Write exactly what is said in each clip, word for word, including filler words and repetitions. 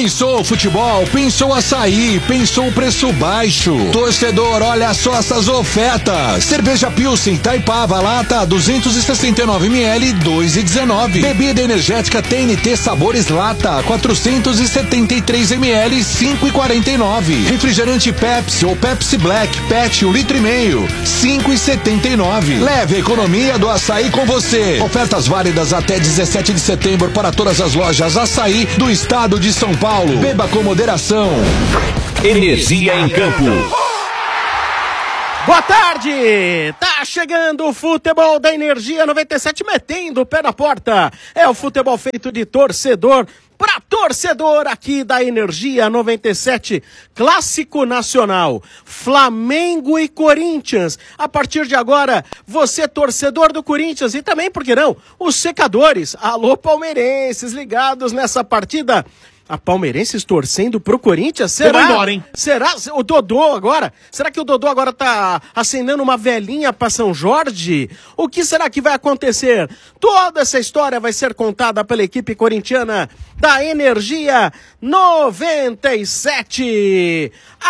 Pensou futebol, pensou açaí, pensou preço baixo. Torcedor, olha só essas ofertas. Cerveja Pilsen Taipava lata duzentos e sessenta e nove mililitros, dois reais e dezenove. Bebida energética T N T Sabores lata quatrocentos e setenta e três mililitros, cinco reais e quarenta e nove. Refrigerante Pepsi ou Pepsi Black Pet um litro e meio, cinco reais e setenta e nove. Leve a economia do açaí com você. Ofertas válidas até dezessete de setembro para todas as lojas Açaí do estado de São Paulo. Beba com moderação. Energia em campo. Boa tarde! Tá chegando o futebol da Energia noventa e sete, metendo o pé na porta. É o futebol feito de torcedor para torcedor aqui da Energia noventa e sete. Clássico nacional, Flamengo e Corinthians. A partir de agora, você torcedor do Corinthians e também, por que não, os secadores. Alô, palmeirenses ligados nessa partida. A palmeirenses torcendo pro Corinthians? Será? Vamos embora, hein? Será? O Dodô agora? Será que o Dodô agora tá acendendo uma velhinha pra São Jorge? O que será que vai acontecer? Toda essa história vai ser contada pela equipe corintiana da Energia noventa e sete.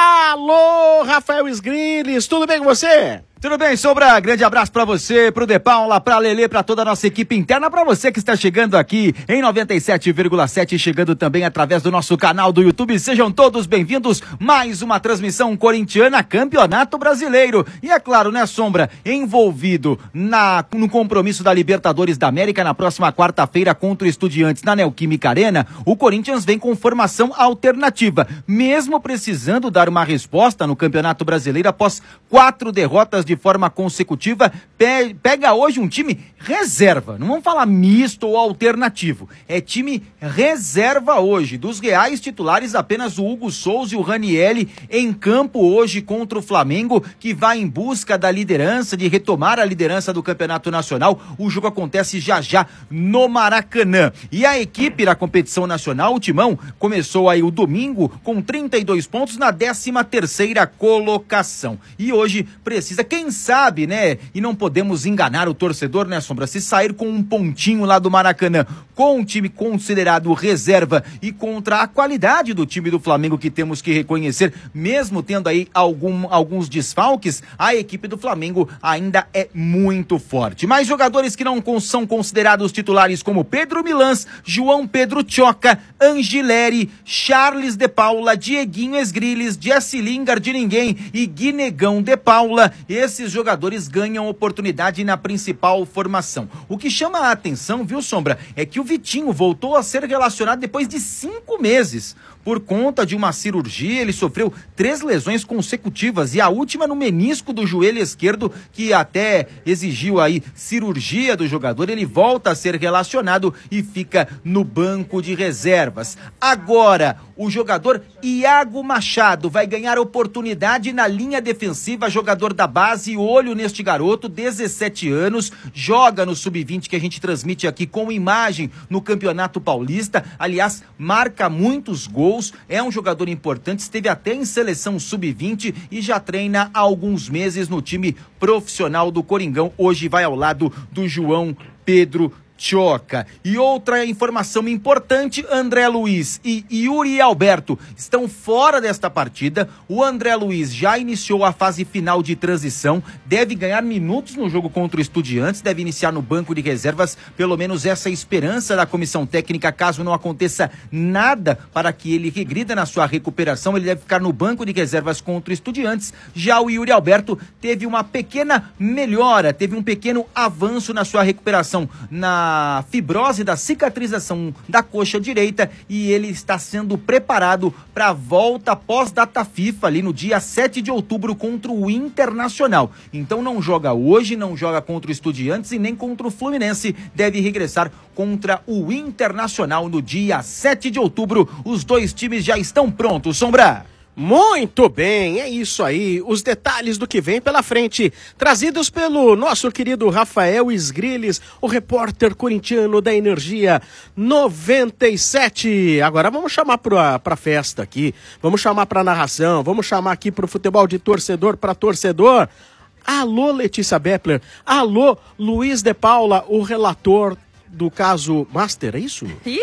Alô, Rafael Sgrilles, tudo bem com você? Tudo bem, Sombra? Grande abraço pra você, pro De Paula, pra Lelê, pra toda a nossa equipe interna, pra você que está chegando aqui em noventa e sete vírgula sete, chegando também através do nosso canal do YouTube. Sejam todos bem-vindos. Mais uma transmissão corintiana, Campeonato Brasileiro. E é claro, né, Sombra, envolvido na, no compromisso da Libertadores da América na próxima quarta-feira contra o Estudiantes na Neoquímica Arena, o Corinthians vem com formação alternativa, mesmo precisando dar uma resposta no Campeonato Brasileiro após quatro derrotas de forma consecutiva. Pe- pega hoje um time reserva, não vamos falar misto ou alternativo, é time reserva hoje, dos reais titulares apenas o Hugo Souza e o Ranielli em campo hoje contra o Flamengo, que vai em busca da liderança, de retomar a liderança do Campeonato Nacional. O jogo acontece já já no Maracanã, e a equipe da competição nacional, o Timão, começou aí o domingo com trinta e dois pontos na décima terceira colocação, e hoje precisa, quem sabe, né, e não podemos enganar o torcedor, né, Sombra, se sair com um pontinho lá do Maracanã, com um time considerado reserva e contra a qualidade do time do Flamengo, que temos que reconhecer, mesmo tendo aí algum, alguns desfalques, a equipe do Flamengo ainda é muito forte. Mais jogadores que não são considerados titulares, como Pedro Milans, João Pedro Tchoca, Angileri, Charles de Paula, Dieguinho Sgrilles, Jesse Lingard de ninguém e Guinegão de Paula. Esses jogadores ganham oportunidade na principal formação. O que chama a atenção, viu, Sombra, é que o Vitinho voltou a ser relacionado depois de cinco meses. Por conta de uma cirurgia, ele sofreu três lesões consecutivas e a última no menisco do joelho esquerdo, que até exigiu aí cirurgia do jogador. Ele volta a ser relacionado e fica no banco de reservas. Agora, o jogador Iago Machado vai ganhar oportunidade na linha defensiva, jogador da base. Olho neste garoto, dezessete anos, joga no sub vinte, que a gente transmite aqui com imagem no Campeonato Paulista. Aliás, marca muitos gols. É um jogador importante, esteve até em seleção sub vinte e já treina há alguns meses no time profissional do Coringão. Hoje vai ao lado do João Pedro Tchoca. E outra informação importante, André Luiz e Yuri Alberto estão fora desta partida. O André Luiz já iniciou a fase final de transição, deve ganhar minutos no jogo contra o Estudiantes, deve iniciar no banco de reservas, pelo menos essa é a esperança da comissão técnica, caso não aconteça nada para que ele regrida na sua recuperação, ele deve ficar no banco de reservas contra o Estudiantes. Já o Yuri Alberto teve uma pequena melhora, teve um pequeno avanço na sua recuperação, na fibrose da cicatrização da coxa direita, e ele está sendo preparado para a volta pós-data FIFA ali no dia sete de outubro contra o Internacional. Então não joga hoje, não joga contra o Estudiantes e nem contra o Fluminense, deve regressar contra o Internacional no dia sete de outubro. Os dois times já estão prontos, Sombra. Muito bem, é isso aí, os detalhes do que vem pela frente, trazidos pelo nosso querido Rafael Sgrilles, o repórter corintiano da Energia noventa e sete. Agora vamos chamar para a festa aqui, vamos chamar para narração, vamos chamar aqui para o futebol de torcedor para torcedor. Alô, Letícia Beppler, alô, Luiz de Paula, o relator do caso Master, é isso? Ih,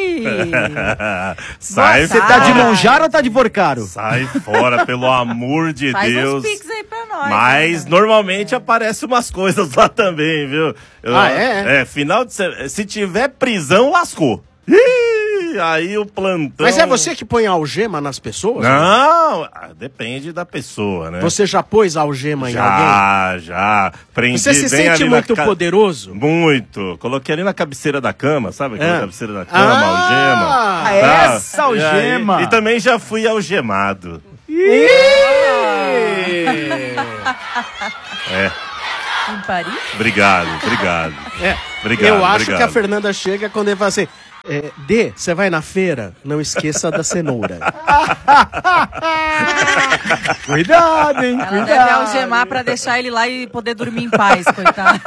Sai, você tá de Monjaro ou tá de Porcaro? Sai fora, pelo amor de Faz Deus. uns pix aí pra nós. Mas né? normalmente é. aparece umas coisas lá também, viu? Eu, Ah, é? É, final de semana. Se tiver prisão, lascou. Ih, aí o plantão... Mas é você que põe algema nas pessoas? Não, né? Depende da pessoa, né? Você já pôs algema em alguém? Já, já. Prendi Você se bem sente ali muito ca... poderoso? Muito. Coloquei ali na cabeceira da cama, sabe? Aquela É. cabeceira da cama, Ah, algema. Ah, Tá? essa algema! E, aí, e também já fui algemado. É. Em Paris? Obrigado, obrigado. É. Obrigado, Eu acho obrigado. que a Fernanda chega quando ele fala assim: é, Dê, você vai na feira, não esqueça da cenoura. Cuidado, hein? Ela Cuidado. deve algemar pra deixar ele lá e poder dormir em paz, coitado.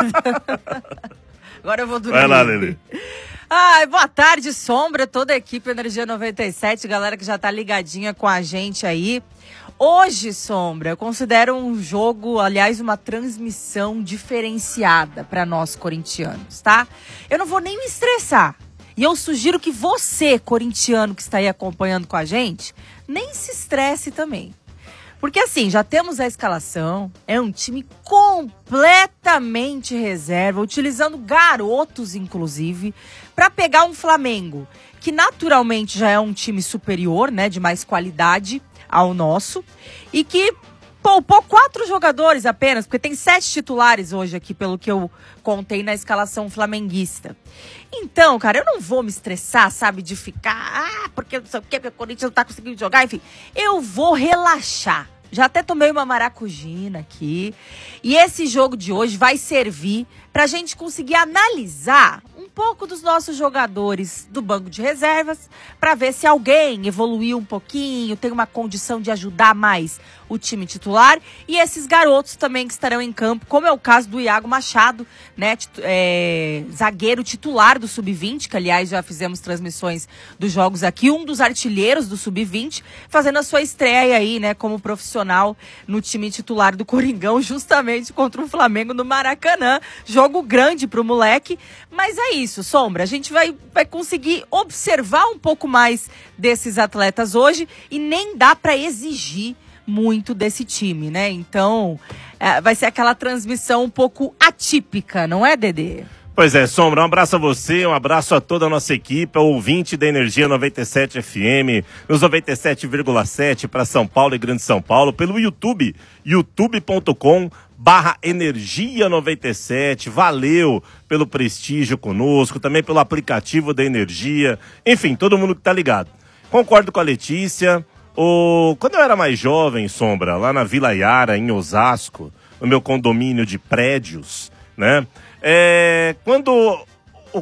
Agora eu vou dormir. Vai lá, Lelê. Ai, boa tarde, Sombra, toda a equipe Energia noventa e sete, galera que já tá ligadinha com a gente aí. Hoje, Sombra, eu considero um jogo, aliás, uma transmissão diferenciada para nós corintianos, tá? Eu não vou nem me estressar. E eu sugiro que você, corintiano que está aí acompanhando com a gente, nem se estresse também. Porque assim, já temos a escalação, é um time completamente reserva, utilizando garotos, inclusive, para pegar um Flamengo, que naturalmente já é um time superior, né, de mais qualidade ao nosso, e que poupou quatro jogadores apenas, porque tem sete titulares hoje aqui, pelo que eu contei na escalação flamenguista. Então, cara, eu não vou me estressar, sabe, de ficar, ah, porque não sei o quê, porque o Corinthians não tá conseguindo jogar, enfim. Eu vou relaxar. Já até tomei uma maracujina aqui. E esse jogo de hoje vai servir pra gente conseguir analisar um pouco dos nossos jogadores do banco de reservas, para ver se alguém evoluiu um pouquinho, tem uma condição de ajudar mais o time titular, e esses garotos também que estarão em campo, como é o caso do Iago Machado, né, é, zagueiro titular do sub vinte, que aliás já fizemos transmissões dos jogos aqui, um dos artilheiros do sub vinte, fazendo a sua estreia aí, né, como profissional no time titular do Coringão, justamente contra o Flamengo no Maracanã. Jogo grande pro moleque, mas é isso, Sombra, a gente vai, vai conseguir observar um pouco mais desses atletas hoje e nem dá para exigir muito desse time, né? Então, é, vai ser aquela transmissão um pouco atípica, não é, Dedê? Pois é, Sombra, um abraço a você, um abraço a toda a nossa equipe, ouvinte da Energia noventa e sete F M, nos noventa e sete vírgula sete para São Paulo e Grande São Paulo, pelo YouTube, youtube ponto com barra Energia noventa e sete, valeu pelo prestígio conosco, também pelo aplicativo da Energia, enfim, todo mundo que tá ligado. Concordo com a Letícia. O... Quando eu era mais jovem, Sombra, lá na Vila Yara, em Osasco, no meu condomínio de prédios, né? É... Quando o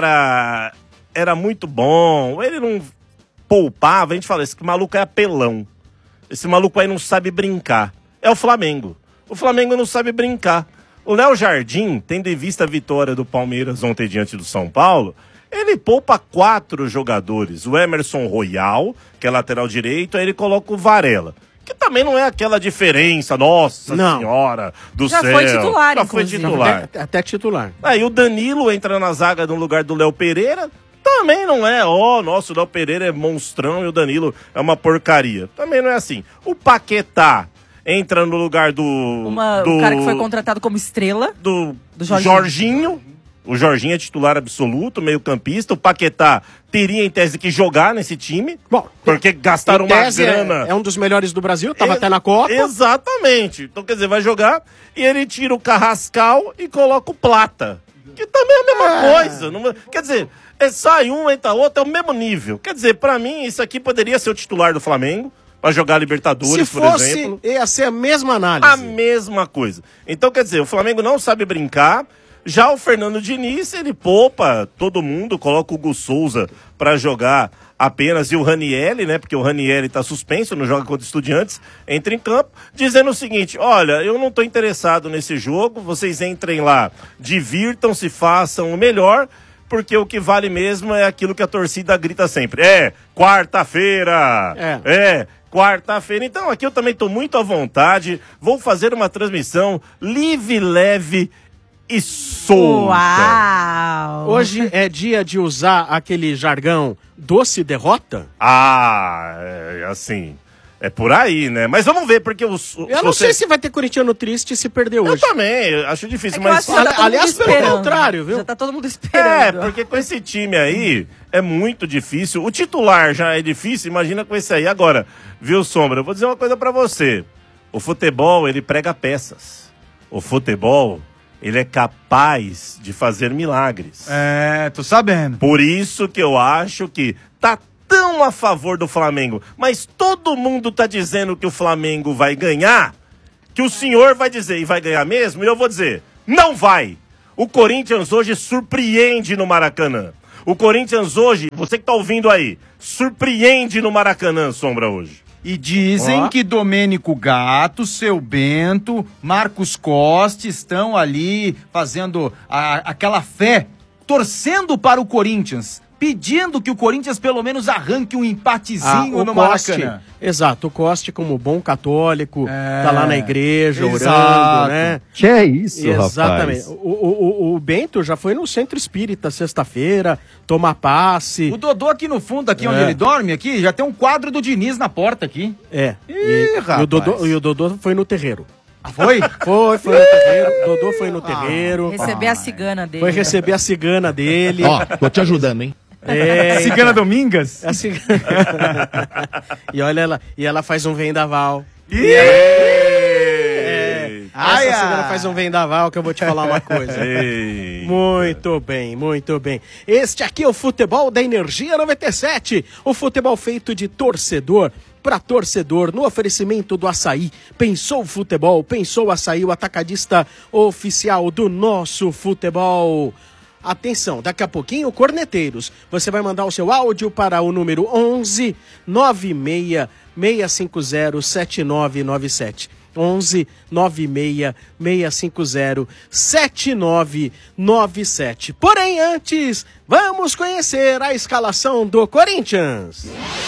cara era muito bom, ele não poupava, a gente fala, esse maluco é apelão. Esse maluco aí não sabe brincar. É o Flamengo. O Flamengo não sabe brincar. O Léo Jardim, tendo em vista a vitória do Palmeiras ontem diante do São Paulo, ele poupa quatro jogadores. O Emerson Royal, que é lateral direito, aí ele coloca o Varela, que também não é aquela diferença, nossa Não. senhora do Já céu. foi titular, Já foi inclusive. titular. Até, até titular. Aí o Danilo entra na zaga no lugar do Léo Pereira, também não é, ó, oh, nossa, o Léo Pereira é monstrão e o Danilo é uma porcaria. Também não é assim. O Paquetá entra no lugar do... Uma, do o cara que foi contratado como estrela. do, Do Jorginho. Jorginho. O Jorginho é titular absoluto, meio campista. O Paquetá teria, em tese, que jogar nesse time. Bom, porque gastaram em tese, uma grana. É, é um dos melhores do Brasil, tava Ex- até na Copa. Exatamente. Então, quer dizer, vai jogar e ele tira o Carrascal e coloca o Plata. Que também é a mesma É. coisa. Não, quer dizer, é, sai um, entra outro, é o mesmo nível. Quer dizer, pra mim, isso aqui poderia ser o titular do Flamengo, pra jogar Libertadores, Se por fosse, exemplo. ia ser a mesma análise. A mesma coisa. Então, quer dizer, o Flamengo não sabe brincar. Já o Fernando Diniz, ele poupa todo mundo, coloca o Hugo Souza pra jogar apenas, e o Ranielli, né, porque o Ranielli tá suspenso, não joga contra Estudiantes, entra em campo, dizendo o seguinte, olha, eu não tô interessado nesse jogo, vocês entrem lá, divirtam-se, façam o melhor, porque o que vale mesmo é aquilo que a torcida grita sempre, é, quarta-feira, É. é, quarta-feira. Então aqui eu também tô muito à vontade, vou fazer uma transmissão livre, leve, e solta. Uau! Hoje é dia de usar aquele jargão doce derrota? Ah, é, assim, é por aí, né? Mas vamos ver, porque os... Eu não sei se vai ter corintiano triste se perder Eu hoje. também, eu acho difícil, É que eu mas... acho que já tá todo aliás, mundo pelo esperando. contrário, viu? Já tá todo mundo É, esperando. porque com esse time aí é muito difícil. O titular já é difícil, imagina com esse aí. Agora, viu, Sombra, eu vou dizer uma coisa pra você. O futebol, ele prega peças. O futebol, ele é capaz de fazer milagres. É, tô sabendo. Por isso que eu acho que tá tão a favor do Flamengo. Mas todo mundo tá dizendo que o Flamengo vai ganhar, que o senhor vai dizer, e vai ganhar mesmo, e eu vou dizer, não vai. O Corinthians hoje surpreende no Maracanã. O Corinthians hoje, você que tá ouvindo aí, surpreende no Maracanã, Sombra, hoje. E dizem Ó. que Domênico Gato, Seu Bento, Marcos Costa estão ali fazendo a- aquela fé, torcendo para o Corinthians, pedindo que o Corinthians pelo menos arranque um empatezinho o no Coste, Maracanã. exato, o Coste como bom católico, É, tá lá na igreja exato. orando, né? Que é isso, Exatamente. rapaz? O, o, o, o Bento já foi no Centro Espírita sexta-feira, tomar passe. O Dodô aqui no fundo, aqui É. onde ele dorme, aqui, já tem um quadro do Diniz na porta aqui. É. Ih, e, rapaz. e o Dodô, e o Dodô foi no terreiro. Foi? Foi, foi no terreiro. O Dodô foi no terreiro. Receber a cigana dele. Foi receber a cigana dele. Ó, tô te ajudando, hein? É, Cigana Domingas? a cigana. E olha ela, e ela faz um vendaval. Ei! Ai, Essa ai. cigana faz um vendaval que eu vou te falar uma coisa. Ei! Muito bem, muito bem. Este aqui é o Futebol da Energia noventa e sete. O futebol feito de torcedor para torcedor, no oferecimento do Açaí. Pensou futebol, pensou Açaí, o atacadista oficial do nosso futebol. Atenção, daqui a pouquinho, corneteiros, você vai mandar o seu áudio para o número onze nove seis seis cinco zero sete nove nove sete. onze nove seis seis cinco zero sete nove nove sete. Porém, antes, vamos conhecer a escalação do Corinthians.